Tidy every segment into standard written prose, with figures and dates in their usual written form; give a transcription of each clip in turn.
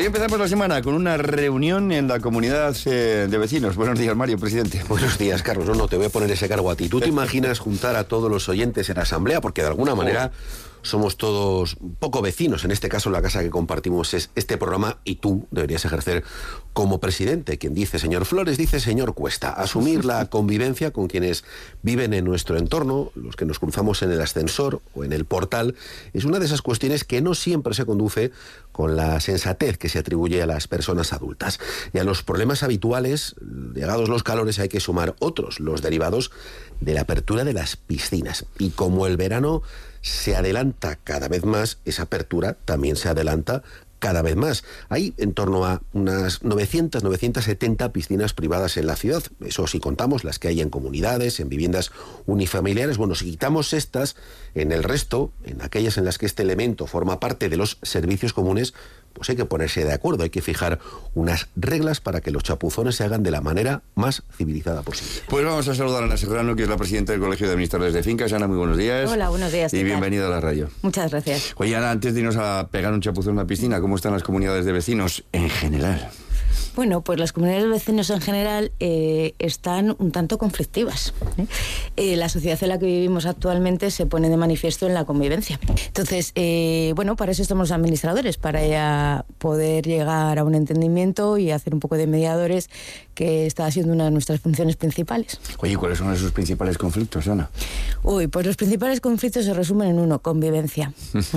Hoy empezamos la semana con una reunión en la comunidad de vecinos. Buenos días, Mario, presidente. Buenos días, Carlos. No te voy a poner ese cargo a ti. ¿Tú te imaginas juntar a todos los oyentes en asamblea? Porque de alguna manera somos todos poco vecinos. En este caso, la casa que compartimos es este programa y tú deberías ejercer como presidente. Quien dice señor Flores, dice señor Cuesta. Asumir la convivencia con quienes viven en nuestro entorno, los que nos cruzamos en el ascensor o en el portal, es una de esas cuestiones que no siempre se conduce con la sensatez que se atribuye a las personas adultas. Y a los problemas habituales, llegados los calores, hay que sumar otros, los derivados de la apertura de las piscinas. Y como el verano se adelanta cada vez más, esa apertura también se adelanta cada vez más. Hay en torno a unas 970 piscinas privadas en la ciudad. Eso si contamos las que hay en comunidades, en viviendas unifamiliares. Bueno, si quitamos estas, en el resto, en aquellas en las que este elemento forma parte de los servicios comunes, pues hay que ponerse de acuerdo, hay que fijar unas reglas para que los chapuzones se hagan de la manera más civilizada posible. Pues vamos a saludar a Ana Serrano, que es la presidenta del Colegio de Administradores de Fincas. Ana, muy buenos días. Hola, buenos días. Y bienvenida a la radio. Muchas gracias. Oye, Ana, antes de irnos a pegar un chapuzón en la piscina, ¿cómo están las comunidades de vecinos en general? Bueno, pues las comunidades de vecinos en general están un tanto conflictivas. La sociedad en la que vivimos actualmente se pone de manifiesto en la convivencia. Entonces, bueno, para eso estamos los administradores, para poder llegar a un entendimiento y hacer un poco de mediadores, que está siendo una de nuestras funciones principales. Oye, ¿cuáles son esos principales conflictos, Ana? Pues los principales conflictos se resumen en uno: convivencia.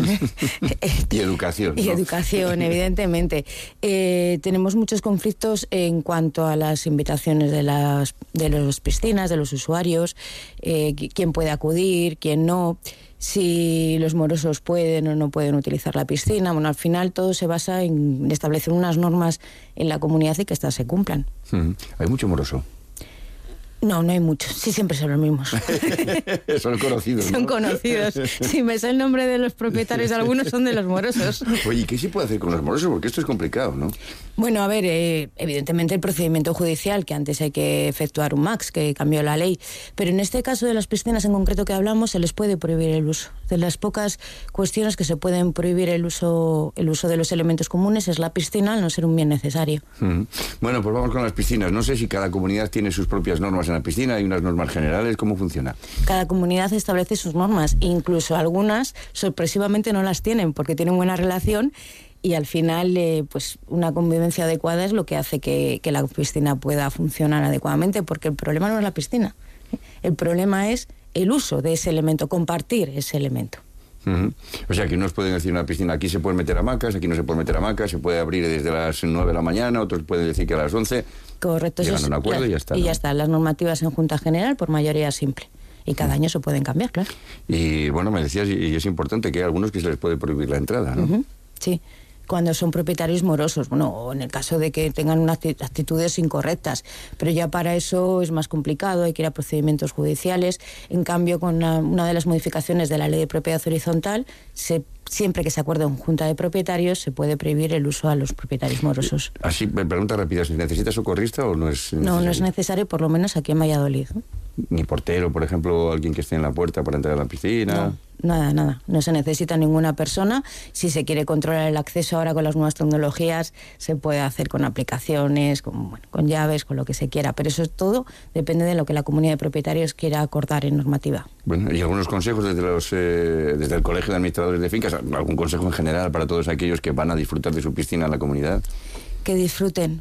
Y educación, ¿no? Y educación, evidentemente. Tenemos muchos conflictos en cuanto a las invitaciones de las piscinas, de los usuarios, quién puede acudir, quién no, si los morosos pueden o no pueden utilizar la piscina. Bueno, al final todo se basa en establecer unas normas en la comunidad y que éstas se cumplan. ¿Hay mucho moroso? No, no hay muchos. Sí, siempre son los mismos. Son conocidos, ¿no? Son conocidos. Si me sé el nombre de los propietarios, algunos son de los morosos. Oye, ¿y qué se puede hacer con los morosos? Porque esto es complicado, ¿no? Bueno, a ver, evidentemente el procedimiento judicial, que antes hay que efectuar un MAX, que cambió la ley, pero en este caso de las piscinas en concreto que hablamos, se les puede prohibir el uso. De las pocas cuestiones que se pueden prohibir el uso de los elementos comunes es la piscina, al no ser un bien necesario. Bueno, pues vamos con las piscinas. No sé si cada comunidad tiene sus propias normas en la piscina, hay unas normas generales, ¿cómo funciona? Cada comunidad establece sus normas, incluso algunas sorpresivamente no las tienen porque tienen buena relación. Y al final, pues una convivencia adecuada es lo que hace que la piscina pueda funcionar adecuadamente, porque el problema no es la piscina. El problema es el uso de ese elemento, compartir ese elemento. O sea, que unos pueden decir una piscina, aquí se pueden meter hamacas, aquí no se puede meter hamacas, se puede abrir desde las 9 de la mañana, otros pueden decir que a las 11. Correcto. Llegan a un acuerdo y ya está. Y ya está, las normativas en Junta General por mayoría simple. Y cada año se pueden cambiar, claro. Y bueno, me decías, y es importante que hay algunos que se les puede prohibir la entrada, ¿no? Sí. Cuando son propietarios morosos, bueno, o en el caso de que tengan unas actitudes incorrectas, pero ya para eso es más complicado, hay que ir a procedimientos judiciales. En cambio, con una de las modificaciones de la Ley de Propiedad Horizontal, siempre que se acuerde en junta de propietarios, se puede prohibir el uso a los propietarios morosos. Así, pregunta rápida, ¿se necesita socorrista o no es necesario? No, no es necesario, por lo menos aquí en Valladolid, ¿no? Ni portero, por ejemplo, alguien que esté en la puerta para entrar a la piscina. No, nada. No se necesita ninguna persona. Si se quiere controlar el acceso ahora con las nuevas tecnologías, se puede hacer con aplicaciones, con llaves, con lo que se quiera. Pero eso todo depende de lo que la comunidad de propietarios quiera acordar en normativa. Bueno, y algunos consejos desde el Colegio de Administradores de Fincas, algún consejo en general para todos aquellos que van a disfrutar de su piscina en la comunidad. Que disfruten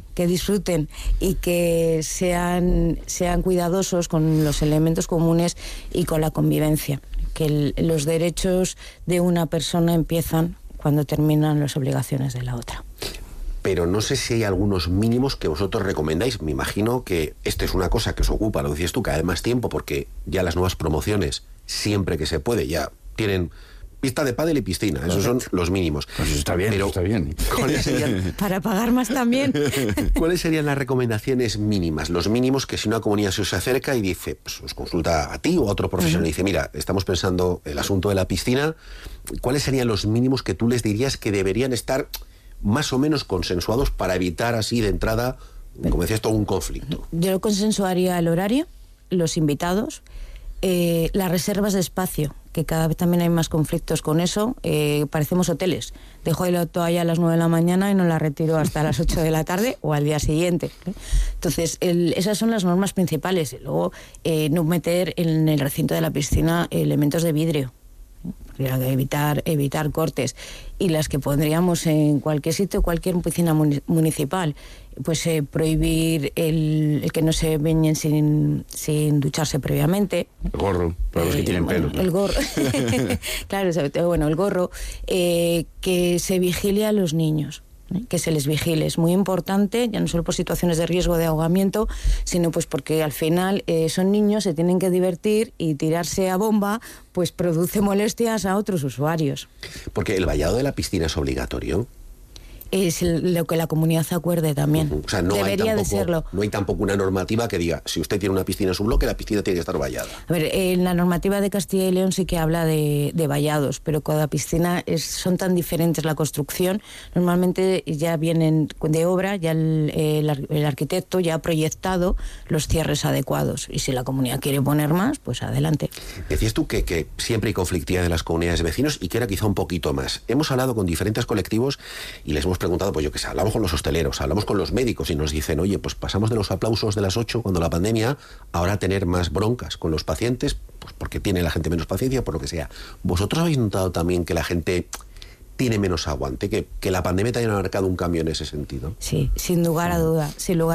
y que sean cuidadosos con los elementos comunes y con la convivencia. Que los derechos de una persona empiezan cuando terminan las obligaciones de la otra. Pero no sé si hay algunos mínimos que vosotros recomendáis. Me imagino que esto es una cosa que os ocupa, lo decías tú, cada vez más tiempo, porque ya las nuevas promociones, siempre que se puede, ya tienen pista de pádel y piscina. Correcto. Esos son los mínimos. Pues eso está bien, pero está bien. ¿Cuáles serían, para pagar más también? ¿Cuáles serían las recomendaciones mínimas? Los mínimos que si una comunidad se os acerca y dice, pues os consulta a ti o a otro profesional y dice, mira, estamos pensando el asunto de la piscina, ¿cuáles serían los mínimos que tú les dirías que deberían estar más o menos consensuados para evitar así de entrada, como decías, todo un conflicto? Yo consensuaría el horario, los invitados, Las reservas de espacio, que cada vez también hay más conflictos con eso. Parecemos hoteles. Dejo la toalla a las 9 de la mañana y no la retiro hasta las 8 de la tarde o al día siguiente. Entonces, esas son las normas principales. Luego, no meter en el recinto de la piscina elementos de vidrio. Evitar cortes. Y las que pondríamos en cualquier sitio, cualquier piscina municipal, pues prohibir el que no se bañen sin ducharse previamente. El gorro, para los que tienen pelo. El gorro. Claro, el gorro. Que se vigile a los niños. Que se les vigile, es muy importante, ya no solo por situaciones de riesgo de ahogamiento, sino pues porque al final son niños, se tienen que divertir y tirarse a bomba pues produce molestias a otros usuarios. Porque el vallado de la piscina es obligatorio. Es lo que la comunidad acuerde también. O sea, no debería de serlo. No hay tampoco una normativa que diga, si usted tiene una piscina en su bloque, la piscina tiene que estar vallada. A ver, en la normativa de Castilla y León sí que habla de vallados, pero cada piscina son tan diferentes la construcción. Normalmente ya vienen de obra, ya el arquitecto ya ha proyectado los cierres adecuados. Y si la comunidad quiere poner más, pues adelante. Decías tú que siempre hay conflictividad de las comunidades de vecinos y que era quizá un poquito más. Hemos hablado con diferentes colectivos y les hemos preguntado, pues yo qué sé, hablamos con los hosteleros, hablamos con los médicos y nos dicen, oye, pues pasamos de los aplausos de las 8 cuando la pandemia, ahora a tener más broncas con los pacientes, pues porque tiene la gente menos paciencia, por lo que sea. ¿Vosotros habéis notado también que la gente tiene menos aguante, que la pandemia también ha marcado un cambio en ese sentido? Sí, sin lugar a duda.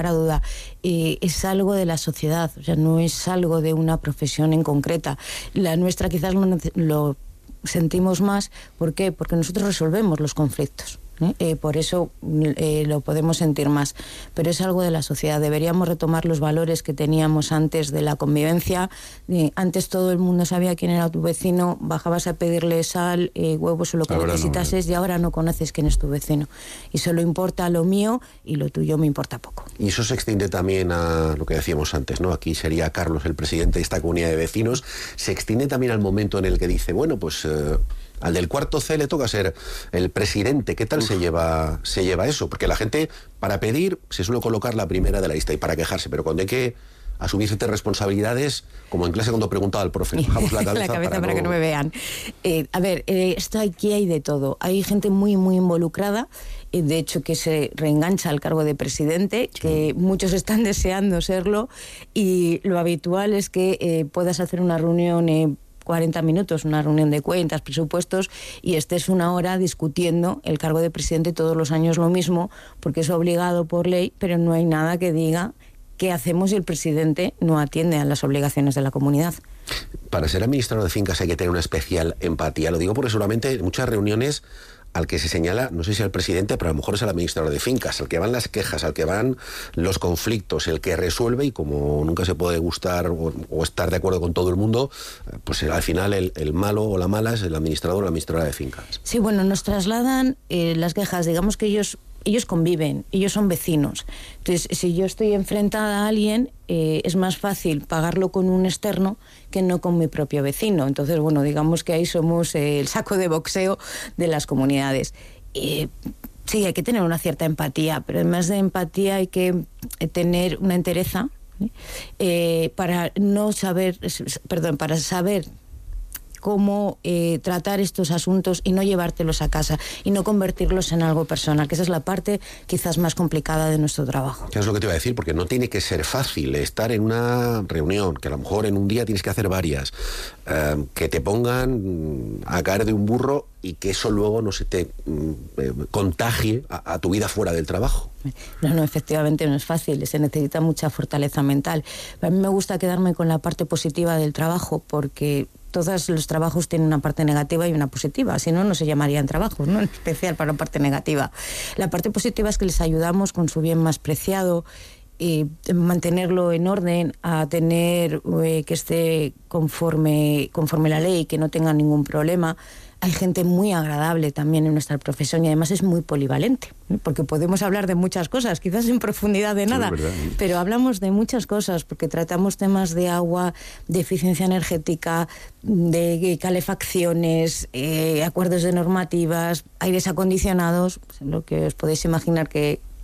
Es algo de la sociedad, o sea, no es algo de una profesión en concreta. La nuestra quizás lo sentimos más. ¿Por qué? Porque nosotros resolvemos los conflictos. Por eso lo podemos sentir más, pero es algo de la sociedad. Deberíamos retomar los valores que teníamos antes de la convivencia. Antes todo el mundo sabía quién era tu vecino, bajabas a pedirle sal, huevos o lo que necesitases, y ahora no conoces quién es tu vecino y solo importa lo mío y lo tuyo me importa poco. Y eso se extiende también a lo que decíamos antes, ¿no? Aquí sería Carlos el presidente de esta comunidad de vecinos. Se extiende también al momento en el que dice, bueno, pues al del cuarto C le toca ser el presidente. ¿Qué tal se lleva eso? Porque la gente, para pedir, se suele colocar la primera de la lista y para quejarse, pero cuando hay que asumir ciertas responsabilidades, como en clase cuando preguntaba al profe, bajamos la cabeza, para que no me vean. Aquí hay de todo. Hay gente muy, muy involucrada, de hecho que se reengancha al cargo de presidente, que muchos están deseando serlo, y lo habitual es que puedas hacer una reunión 40 minutos, una reunión de cuentas, presupuestos, y estés una hora discutiendo el cargo de presidente, todos los años lo mismo, porque es obligado por ley, pero no hay nada que diga qué hacemos si el presidente no atiende a las obligaciones de la comunidad. Para ser administrador de fincas hay que tener una especial empatía. Lo digo porque seguramente en muchas reuniones al que se señala, no sé si al presidente, pero a lo mejor es al administrador de fincas, al que van las quejas, al que van los conflictos, el que resuelve, y como nunca se puede gustar o estar de acuerdo con todo el mundo, pues al final el malo o la mala es el administrador o la administradora de fincas. Sí, bueno, nos trasladan las quejas, digamos que ellos conviven, ellos son vecinos. Entonces, si yo estoy enfrentada a alguien, es más fácil pagarlo con un externo que no con mi propio vecino. Entonces, bueno, digamos que ahí somos el saco de boxeo de las comunidades. Sí, hay que tener una cierta empatía, pero además de empatía hay que tener una entereza para saber cómo tratar estos asuntos y no llevártelos a casa y no convertirlos en algo personal, que esa es la parte quizás más complicada de nuestro trabajo. Es lo que te iba a decir, porque no tiene que ser fácil estar en una reunión, que a lo mejor en un día tienes que hacer varias, que te pongan a caer de un burro y que eso luego no se te contagie a tu vida fuera del trabajo. No, efectivamente no es fácil, se necesita mucha fortaleza mental. A mí me gusta quedarme con la parte positiva del trabajo, porque todos los trabajos tienen una parte negativa y una positiva, si no, no se llamarían trabajos, ¿no? En especial para la parte negativa. La parte positiva es que les ayudamos con su bien más preciado, mantenerlo en orden, a tener que esté conforme la ley, que no tenga ningún problema. Hay gente muy agradable también en nuestra profesión y además es muy polivalente, porque podemos hablar de muchas cosas, quizás en profundidad de nada, pero hablamos de muchas cosas porque tratamos temas de agua, de eficiencia energética, de calefacciones, acuerdos de normativas, aires acondicionados, lo que os podéis imaginar que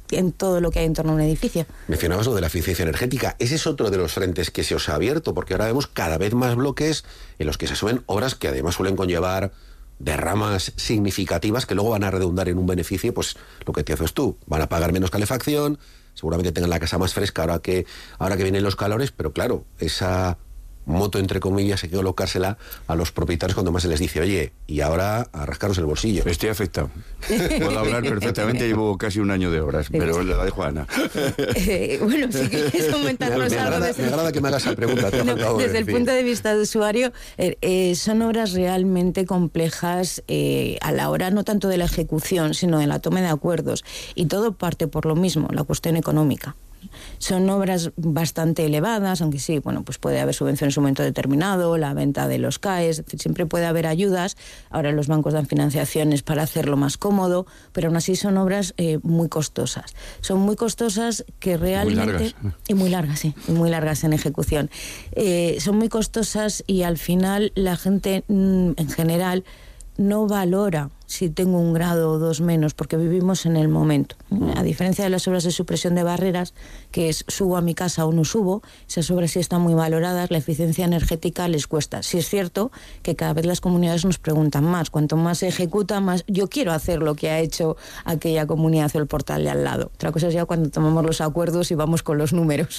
en todo lo que hay en torno a un edificio. Mencionabas lo de la eficiencia energética. Ese es otro de los frentes que se os ha abierto, porque ahora vemos cada vez más bloques en los que se suben obras que además suelen conllevar derramas significativas que luego van a redundar en un beneficio, pues lo que te haces tú. Van a pagar menos calefacción, seguramente tengan la casa más fresca ahora que vienen los calores, pero claro, esa moto, entre comillas, hay que colocársela a los propietarios cuando más se les dice, oye, y ahora a rascaros el bolsillo. Estoy afectado. Puedo hablar perfectamente, llevo casi un año de horas, pero la dejo a Ana. Bueno, si quieres comentarnos algo. Me agrada que me hagas esa pregunta. Desde el punto de vista de usuario, son obras realmente complejas a la hora no tanto de la ejecución, sino de la toma de acuerdos. Y todo parte por lo mismo, la cuestión económica. Son obras bastante elevadas, aunque sí, bueno, pues puede haber subvenciones en un momento determinado, la venta de los CAEs, es decir, siempre puede haber ayudas. Ahora los bancos dan financiaciones para hacerlo más cómodo, pero aún así son obras muy costosas. Son muy costosas que realmente... Muy largas. Y muy largas, sí, y muy largas en ejecución. Son muy costosas y al final la gente en general no valora si tengo 1 grado o 2 menos, porque vivimos en el momento. A diferencia de las obras de supresión de barreras, que es subo a mi casa o no subo, esas obras sí están muy valoradas, la eficiencia energética les cuesta. Sí es cierto que cada vez las comunidades nos preguntan más, cuanto más se ejecuta, más yo quiero hacer lo que ha hecho aquella comunidad o el portal de al lado. Otra cosa es ya cuando tomamos los acuerdos y vamos con los números.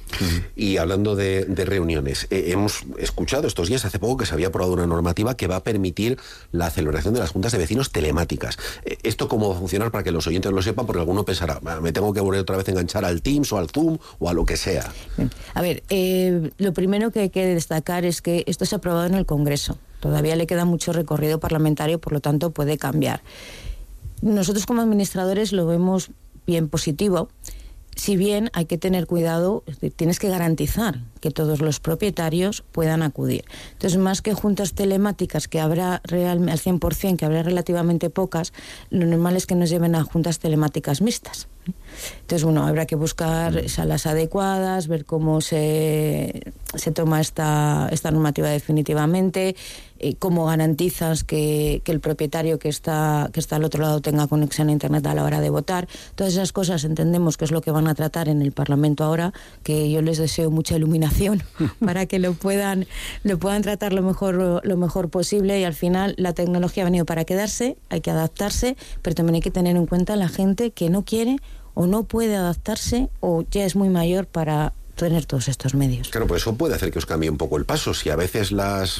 Y hablando de reuniones, hemos escuchado estos días, hace poco, que se había aprobado una normativa que va a permitir la celebración de las juntas de vecinos telemáticas. ¿Esto cómo va a funcionar para que los oyentes lo sepan? Porque alguno pensará, me tengo que volver otra vez a enganchar al Teams o al Zoom o a lo que sea. A ver, lo primero que hay que destacar es que esto se ha aprobado en el Congreso. Todavía le queda mucho recorrido parlamentario, por lo tanto puede cambiar. Nosotros como administradores lo vemos bien positivo. Si bien hay que tener cuidado, tienes que garantizar que todos los propietarios puedan acudir. Entonces, más que juntas telemáticas, que habrá al 100%, que habrá relativamente pocas, lo normal es que nos lleven a juntas telemáticas mixtas. Entonces, bueno, habrá que buscar salas adecuadas, ver cómo se toma esta normativa definitivamente, cómo garantizas que el propietario que está al otro lado tenga conexión a Internet a la hora de votar. Todas esas cosas entendemos que es lo que van a tratar en el Parlamento ahora, que yo les deseo mucha iluminación para que lo puedan tratar lo mejor posible, y al final la tecnología ha venido para quedarse, hay que adaptarse, pero también hay que tener en cuenta la gente que no quiere o no puede adaptarse o ya es muy mayor para tener todos estos medios. Claro, pues eso puede hacer que os cambie un poco el paso. Si a veces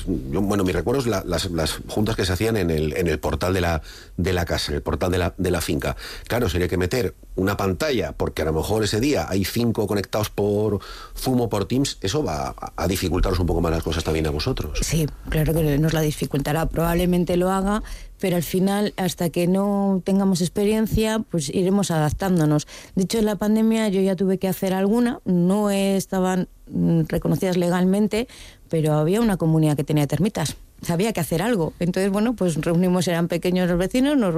mis recuerdos, las juntas que se hacían en el portal de la casa, en el portal de la finca, claro, sería que meter una pantalla, porque a lo mejor ese día hay 5 conectados por Zoom o por Teams, eso va a dificultaros un poco más las cosas también a vosotros. Sí, claro que nos la dificultará, probablemente lo haga, pero al final, hasta que no tengamos experiencia, pues iremos adaptándonos. De hecho, en la pandemia yo ya tuve que hacer alguna, no estaban reconocidas legalmente, pero había una comunidad que tenía termitas. Sabía que hacer algo. Entonces, bueno, pues eran pequeños los vecinos, nos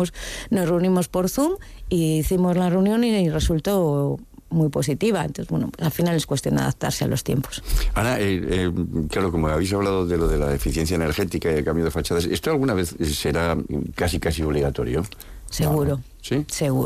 reunimos por Zoom y hicimos la reunión y resultó muy positiva. Entonces, bueno, pues al final es cuestión de adaptarse a los tiempos. Ana, claro, como habéis hablado de lo de la eficiencia energética y el cambio de fachadas, ¿esto alguna vez será casi obligatorio? Seguro. ¿Sí?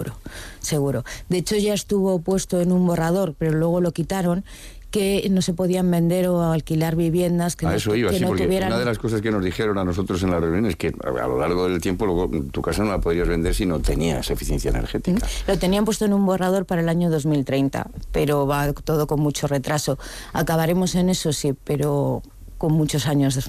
Seguro. De hecho, ya estuvo puesto en un borrador, pero luego lo quitaron, que no se podían vender o alquilar viviendas que eso iba, que sí, no porque tuvieran... una de las cosas que nos dijeron a nosotros en la reunión es que a lo largo del tiempo luego tu casa no la podrías vender si no tenías eficiencia energética. Lo tenían puesto en un borrador para el año 2030, pero va todo con mucho retraso. Acabaremos en eso, sí, pero con muchos años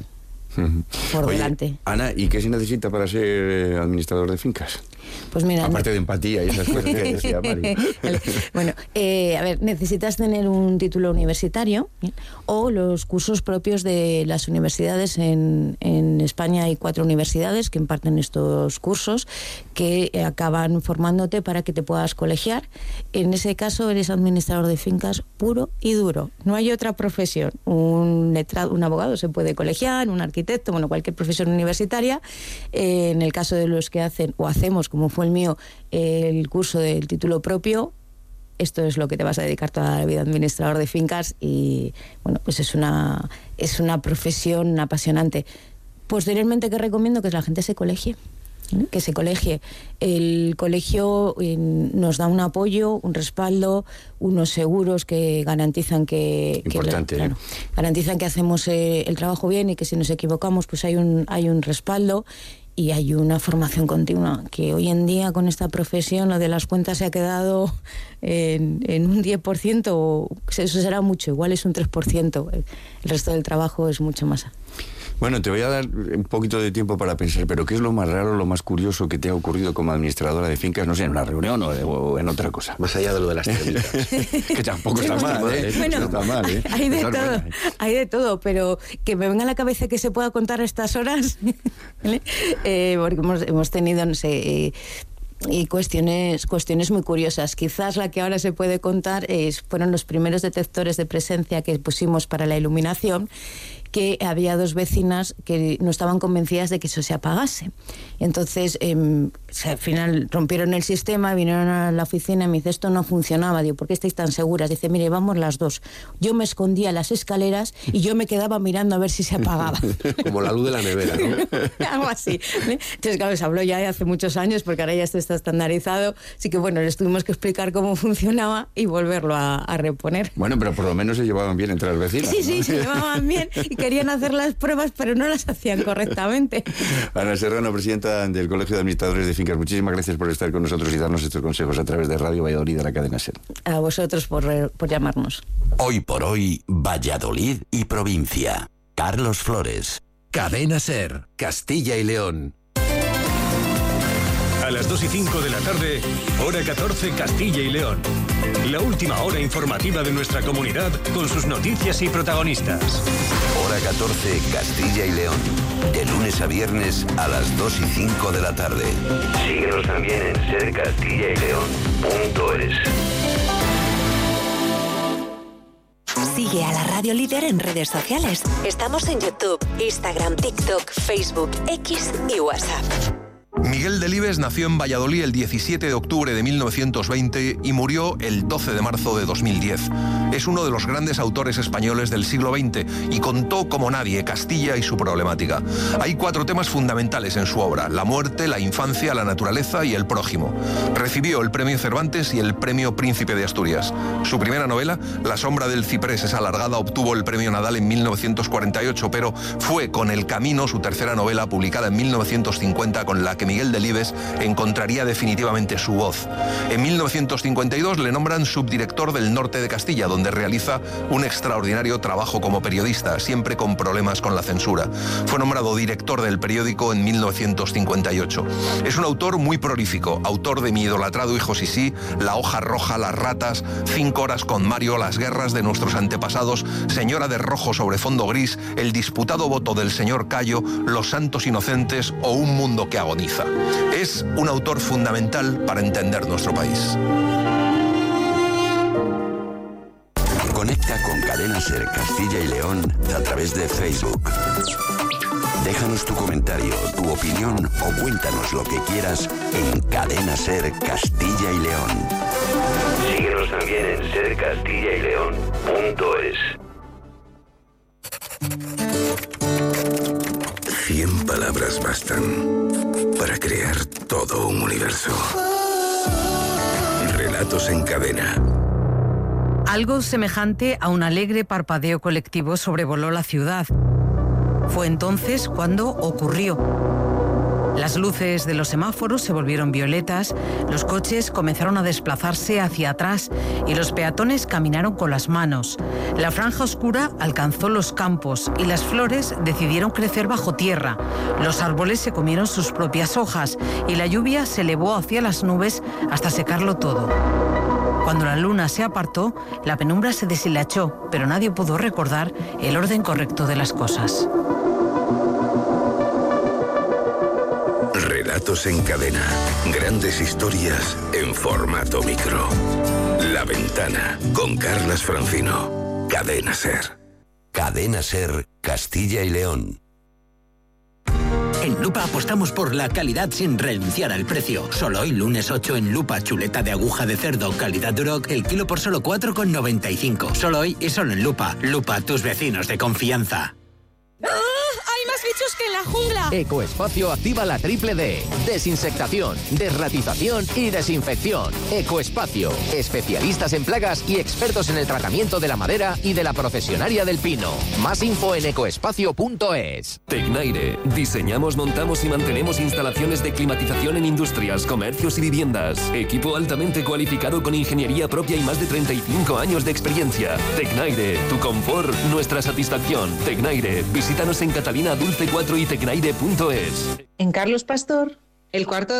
por delante. Ana, ¿y qué se necesita para ser administrador de fincas? Pues mira, aparte de empatía y esas cosas que decía Mari. Bueno, a ver, necesitas tener un título universitario, ¿bien? O los cursos propios de las universidades. En España hay 4 universidades que imparten estos cursos, que acaban formándote para que te puedas colegiar. En ese caso eres administrador de fincas puro y duro. No hay otra profesión. Un abogado se puede colegiar, un arquitecto, bueno, cualquier profesión universitaria. En el caso de los que hacen o hacemos, como fue el mío, el curso del título propio, esto es lo que te vas a dedicar toda la vida, administrador de fincas, y bueno, pues es una profesión apasionante. Posteriormente, ¿qué recomiendo? Que la gente se colegie. que se colegie. El colegio nos da un apoyo, un respaldo, unos seguros que garantizan garantizan que hacemos el trabajo bien y que si nos equivocamos pues hay un respaldo. Y hay una formación continua, que hoy en día con esta profesión lo de las cuentas se ha quedado en un 10%, o eso será mucho, igual es un 3%, el resto del trabajo es mucho más. Bueno, te voy a dar un poquito de tiempo para pensar, pero ¿qué es lo más raro, lo más curioso que te ha ocurrido como administradora de fincas, no sé, en una reunión o en otra cosa? Más allá de lo de las termitas. Que tampoco está mal, ¿eh? Bueno, no está mal, ¿eh? Hay de todo, pero que me venga a la cabeza que se pueda contar a estas horas, ¿vale? Porque hemos tenido, no sé... y cuestiones muy curiosas. Quizás la que ahora se puede contar fueron los primeros detectores de presencia que pusimos para la iluminación, que había 2 vecinas que no estaban convencidas de que eso se apagase. Entonces, al final rompieron el sistema, vinieron a la oficina y me dice, esto no funcionaba. Digo, ¿por qué estáis tan seguras? Dice, mire, vamos las 2. Yo me escondía en las escaleras y yo me quedaba mirando a ver si se apagaba. Como la luz de la nevera, ¿no? Algo así. Entonces, claro, se habló ya hace muchos años, porque ahora ya esto está estandarizado. Así que, bueno, les tuvimos que explicar cómo funcionaba y volverlo a reponer. Bueno, pero por lo menos se llevaban bien entre las vecinas. Sí, ¿no? sí, se llevaban bien y querían hacer las pruebas, pero no las hacían correctamente. Ana Serrano, presidenta del Colegio de Administradores de Fincas, muchísimas gracias por estar con nosotros y darnos estos consejos a través de Radio Valladolid de la cadena SER. A vosotros por llamarnos. Hoy por hoy, Valladolid y provincia. Carlos Flores. Cadena SER, Castilla y León. A las 2:05 de la tarde, hora 14, Castilla y León. La última hora informativa de nuestra comunidad con sus noticias y protagonistas. Hora 14, Castilla y León. De lunes a viernes a las 2:05 de la tarde. Síguenos también en sercastilla-y-león.es. Sigue a la Radio Líder en redes sociales. Estamos en YouTube, Instagram, TikTok, Facebook, X y WhatsApp. Miguel Delibes nació en Valladolid el 17 de octubre de 1920 y murió el 12 de marzo de 2010. Es uno de los grandes autores españoles del siglo XX y contó como nadie Castilla y su problemática. Hay 4 temas fundamentales en su obra: la muerte, la infancia, la naturaleza y el prójimo. Recibió el premio Cervantes y el premio Príncipe de Asturias. Su primera novela, La sombra del ciprés es alargada, obtuvo el premio Nadal en 1948, pero fue con El camino, su tercera novela, publicada en 1950, con la que Miguel Delibes encontraría definitivamente su voz. En 1952 le nombran subdirector del norte de Castilla, donde realiza un extraordinario trabajo como periodista, siempre con problemas con la censura. Fue nombrado director del periódico en 1958. Es un autor muy prolífico, autor de Mi idolatrado hijo Sisí, La hoja roja, Las ratas, 5 horas con Mario, Las guerras de nuestros antepasados, Señora de rojo sobre fondo gris, El disputado voto del señor Cayo, Los santos inocentes o Un mundo que agoniza. Es un autor fundamental para entender nuestro país. Conecta con Cadena SER Castilla y León a través de Facebook. Déjanos tu comentario, tu opinión o cuéntanos lo que quieras en Cadena SER Castilla y León. Síguenos también en sercastilla-y-león.es. 100 palabras bastan para crear todo un universo. Relatos en cadena. Algo semejante a un alegre parpadeo colectivo sobrevoló la ciudad. Fue entonces cuando ocurrió. Las luces de los semáforos se volvieron violetas, los coches comenzaron a desplazarse hacia atrás y los peatones caminaron con las manos. La franja oscura alcanzó los campos y las flores decidieron crecer bajo tierra. Los árboles se comieron sus propias hojas y la lluvia se elevó hacia las nubes hasta secarlo todo. Cuando la luna se apartó, la penumbra se deshilachó, pero nadie pudo recordar el orden correcto de las cosas. Relatos en cadena. Grandes historias en formato micro. La Ventana, con Carlas Francino. Cadena SER. Cadena SER Castilla y León. En Lupa apostamos por la calidad sin renunciar al precio. Solo hoy, lunes 8, en Lupa, chuleta de aguja de cerdo, calidad Duroc, el kilo por solo 4,95. Solo hoy y solo en Lupa. Lupa, tus vecinos de confianza. ¡Hay más bichos que bosque en la jungla. Ecoespacio activa la triple D. Desinsectación, desratización y desinfección. Ecoespacio. Especialistas en plagas y expertos en el tratamiento de la madera y de la procesionaria del pino. Más info en ecoespacio.es. Tecnaire. Diseñamos, montamos y mantenemos instalaciones de climatización en industrias, comercios y viviendas. Equipo altamente cualificado con ingeniería propia y más de 35 años de experiencia. Tecnaire. Tu confort, nuestra satisfacción. Tecnaire. Visítanos en Catalina Dulce 4 y tecnaire.es. En Carlos Pastor, el cuarto